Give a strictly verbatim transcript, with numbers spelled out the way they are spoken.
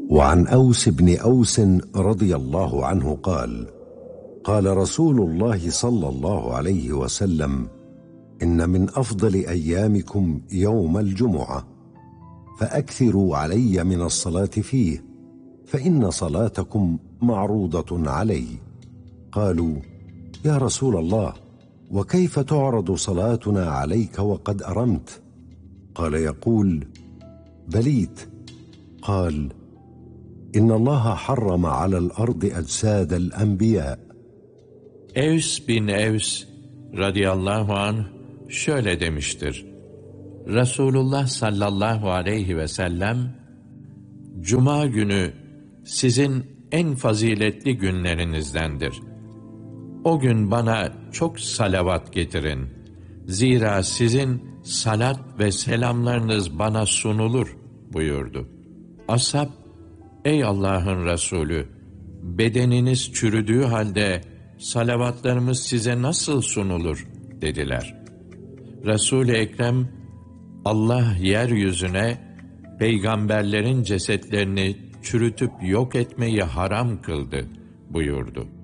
وعن أوس بن أوس رضي الله عنه قال قال رسول الله صلى الله عليه وسلم إن من أفضل أيامكم يوم الجمعة فأكثروا علي من الصلاة فيه فإن صلاتكم معروضة علي. قالوا يا رسول الله وكيف تعرض صلاتنا عليك وقد أرمت؟ قال يقول بليت. قال إن الله حرم على الأرض أجساد الأنبياء. Evs bin Evs radıyallahu anh şöyle demiştir: Resulullah sallallahu aleyhi ve sellem, Cuma günü sizin en faziletli günlerinizdendir. O gün bana çok salavat getirin. Zira sizin salat ve selamlarınız bana sunulur buyurdu. Ashab, ey Allah'ın Resulü, bedeniniz çürüdüğü halde salavatlarımız size nasıl sunulur dediler. Resul-i Ekrem, Allah yeryüzüne peygamberlerin cesetlerini çürütüp yok etmeyi haram kıldı buyurdu.